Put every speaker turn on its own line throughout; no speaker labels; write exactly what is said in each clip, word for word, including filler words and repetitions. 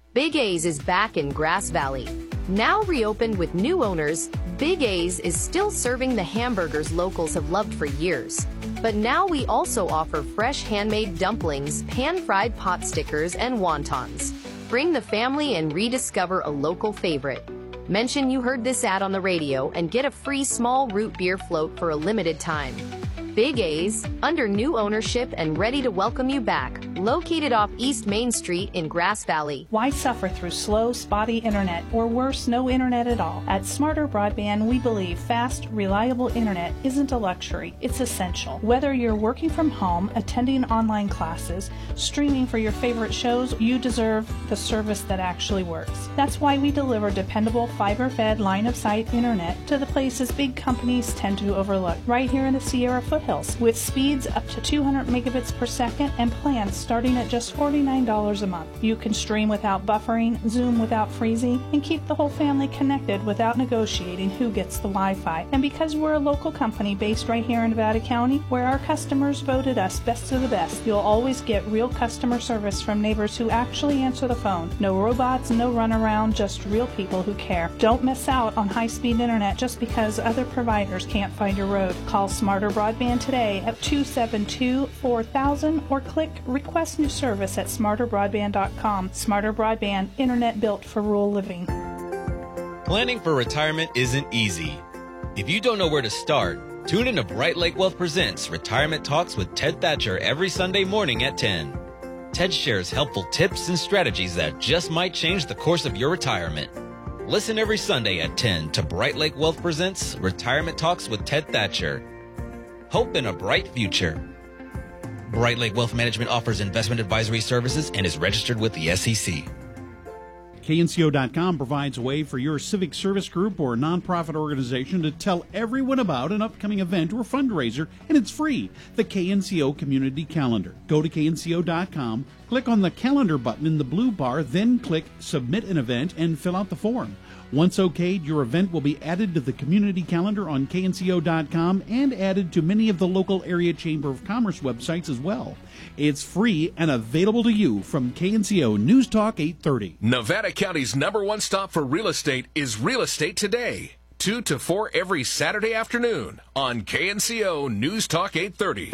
Big A's is back in Grass Valley. Now reopened with new owners, Big A's is still serving the hamburgers locals have loved for years. But now we also offer fresh handmade dumplings, pan-fried pot stickers, and wontons. Bring the family and rediscover a local favorite. Mention you heard this ad on the radio and get a free small root beer float for a limited time. Big A's, under new ownership and ready to welcome you back. Located off East Main Street in Grass Valley.
Why suffer through slow, spotty internet, or worse, no internet at all? At Smarter Broadband, we believe fast, reliable internet isn't a luxury, it's essential. Whether you're working from home, attending online classes, streaming for your favorite shows, you deserve the service that actually works. That's why we deliver dependable, fiber-fed, line-of-sight internet to the places big companies tend to overlook, right here in the Sierra Foothills, with speeds up to two hundred megabits per second and plans starting at just forty-nine dollars a month. You can stream without buffering, Zoom without freezing, and keep the whole family connected without negotiating who gets the Wi-Fi. And because we're a local company based right here in Nevada County, where our customers voted us best of the best, you'll always get real customer service from neighbors who actually answer the phone. No robots, no runaround, just real people who care. Don't miss out on high-speed internet just because other providers can't find your road. Call Smarter Broadband today at two seven two, four thousand or click Request New Service at smarter broadband dot com. Smarter Broadband, internet built for rural living.
Planning for retirement isn't easy. If you don't know where to start, tune in to Bright Lake Wealth Presents Retirement Talks with Ted Thatcher every Sunday morning at ten. Ted shares helpful tips and strategies that just might change the course of your retirement. Listen every Sunday at ten to Bright Lake Wealth Presents Retirement Talks with Ted Thatcher. Hope in a bright future. Bright Lake Wealth Management offers investment advisory services and is registered with the S E C.
K N C O dot com provides a way for your civic service group or nonprofit organization to tell everyone about an upcoming event or fundraiser, and it's free. The K N C O Community Calendar. Go to K N C O dot com, click on the calendar button in the blue bar, then click Submit an Event and fill out the form. Once okayed, your event will be added to the community calendar on K N C O dot com and added to many of the local area Chamber of Commerce websites as well. It's free and available to you from K N C O News Talk eight thirty.
Nevada County's number one stop for real estate is Real Estate Today. two to four every Saturday afternoon on K N C O News Talk eight thirty.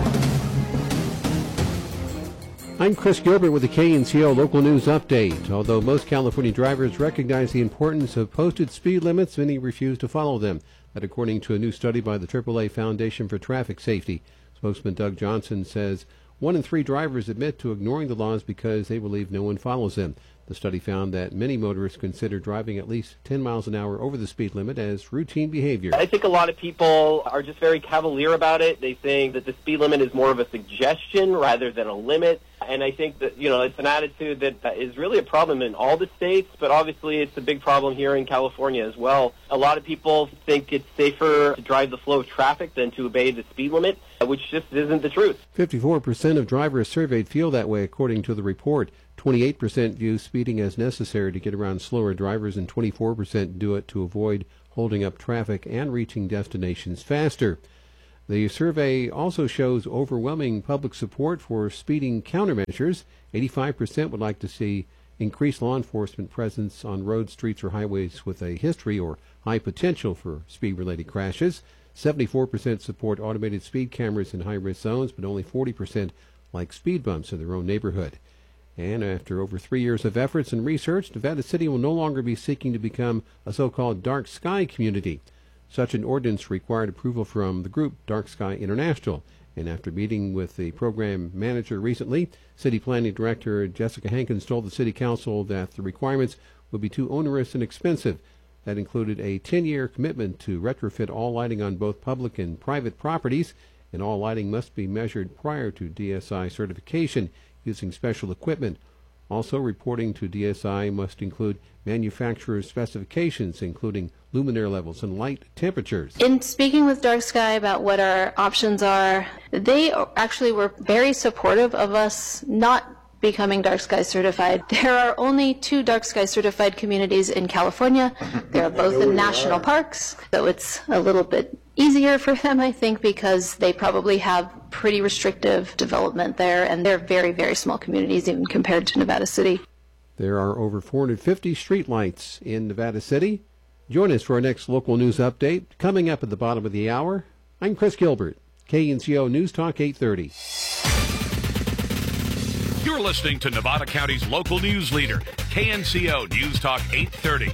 I'm Chris Gilbert with the K N C O Local News Update. Although most California drivers recognize the importance of posted speed limits, many refuse to follow them. That according to a new study by the triple A Foundation for Traffic Safety. Spokesman Doug Johnson says one in three drivers admit to ignoring the laws because they believe no one follows them. The study found that many motorists consider driving at least ten miles an hour over the speed limit as routine behavior.
I think a lot of people are just very cavalier about it. They think that the speed limit is more of a suggestion rather than a limit. And I think that, you know, it's an attitude that is really a problem in all the states, but obviously it's a big problem here in California as well. A lot of people think it's safer to drive the flow of traffic than to obey the speed limit, which just isn't the truth.
fifty-four percent of drivers surveyed feel that way, according to the report. twenty-eight percent view speeding as necessary to get around slower drivers, and twenty-four percent do it to avoid holding up traffic and reaching destinations faster. The survey also shows overwhelming public support for speeding countermeasures. eighty-five percent would like to see increased law enforcement presence on roads, streets, or highways with a history or high potential for speed-related crashes. seventy-four percent support automated speed cameras in high-risk zones, but only forty percent like speed bumps in their own neighborhood. And after over three years of efforts and research, Nevada City will no longer be seeking to become a so-called dark sky community. Such an ordinance required approval from the group Dark Sky International. And after meeting with the program manager recently, City Planning Director Jessica Hankins told the City Council that the requirements would be too onerous and expensive. That included a ten-year commitment to retrofit all lighting on both public and private properties, and all lighting must be measured prior to D S I certification using special equipment. Also, reporting to D S I must include manufacturer's specifications, including luminaire levels and light temperatures.
In speaking with Dark Sky about what our options are, they actually were very supportive of us not becoming Dark Sky certified. There are only two Dark Sky certified communities in California. They are both in national parks, so it's a little bit easier for them, I think, because they probably have pretty restrictive development there, and they're very, very small communities even compared to Nevada City.
There are over four hundred fifty streetlights in Nevada City. Join us for our next local news update. Coming up at the bottom of the hour, I'm Chris Gilbert, K N C O News Talk eight thirty.
You're listening to Nevada County's local news leader, K N C O News Talk eight thirty.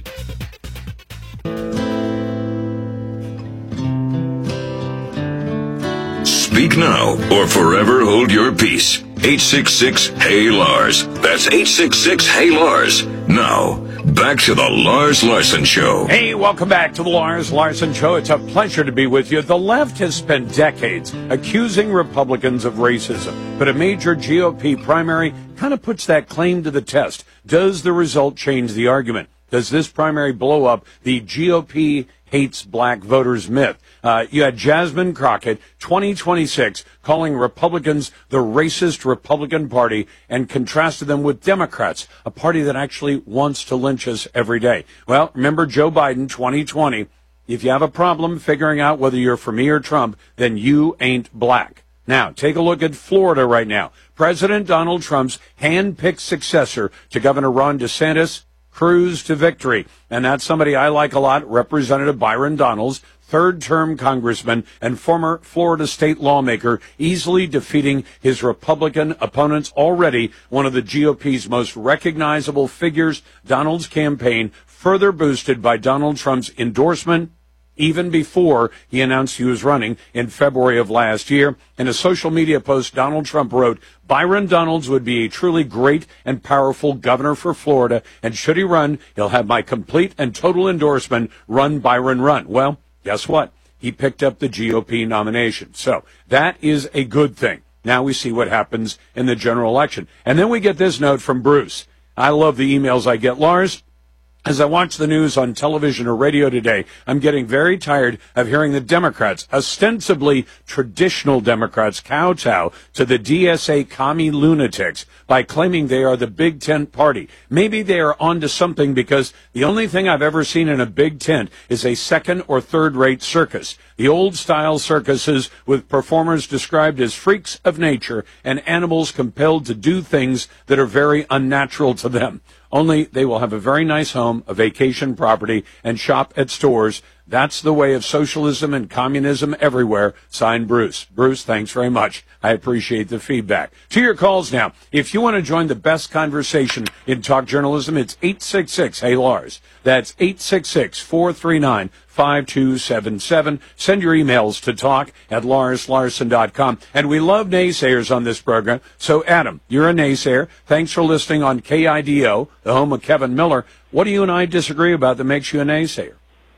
Speak now or forever hold your peace. eight six six, Hey Lars. That's eight six six, Hey Lars. Now, back to the Lars Larson Show.
Hey, welcome back to the Lars Larson Show. It's a pleasure to be with you. The left has spent decades accusing Republicans of racism, but a major G O P primary kind of puts that claim to the test. Does the result change the argument? Does this primary blow up the G O P hates black voters myth? Uh, you had Jasmine Crockett, twenty twenty-six, calling Republicans the racist Republican Party and contrasted them with Democrats, a party that actually wants to lynch us every day. Well, remember Joe Biden, twenty twenty. If you have a problem figuring out whether you're for me or Trump, then you ain't black. Now, take a look at Florida right now. President Donald Trump's hand-picked successor to Governor Ron DeSantis cruised to victory. And that's somebody I like a lot, Representative Byron Donalds, third-term congressman and former Florida state lawmaker, easily defeating his Republican opponents. Already one of the G O P's most recognizable figures. Donald's campaign further boosted by Donald Trump's endorsement even before he announced he was running in February of last year. In a social media post, Donald Trump wrote, Byron Donalds would be a truly great and powerful governor for Florida, and should he run, he'll have my complete and total endorsement. Run, Byron, run. Well, guess what? He picked up the G O P nomination. So that is a good thing. Now we see what happens in the general election. And then we get this note from Bruce. I love the emails I get. Lars, as I watch the news on television or radio today, I'm getting very tired of hearing the Democrats, ostensibly traditional Democrats, kowtow to the D S A commie lunatics by claiming they are the Big Tent party. Maybe they are onto something, because the only thing I've ever seen in a big tent is a second or third rate circus. The old style circuses with performers described as freaks of nature and animals compelled to do things that are very unnatural to them. Only they will have a very nice home, a vacation property, and shop at stores. That's the way of socialism and communism everywhere. Signed, Bruce. Bruce, thanks very much. I appreciate the feedback. To your calls now. If you want to join the best conversation in talk journalism, it's eight six six, Hey Lars. That's eight six six, four three nine, five two seven seven. Send your emails to talk at lars larson dot com. And we love naysayers on this program. So, Adam, you're a naysayer. Thanks for listening on K I D O, the home of Kevin Miller. What do you and I disagree about that makes you a naysayer?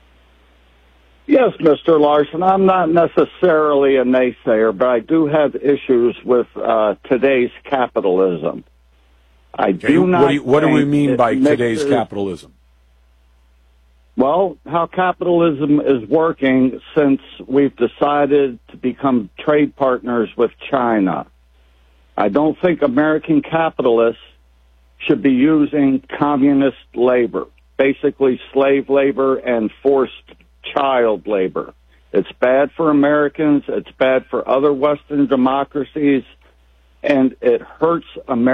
Yes, Mister Larson, I'm not necessarily a naysayer, but I do have issues with uh, today's capitalism. I
okay.
do not.
What do, you, what do we mean by
mixes,
today's capitalism?
Well, how capitalism is working since we've decided to become trade partners with China. I don't think American capitalists should be using communist labor, basically slave labor and forced child labor. It's bad for Americans, it's bad for other Western democracies, and it hurts America.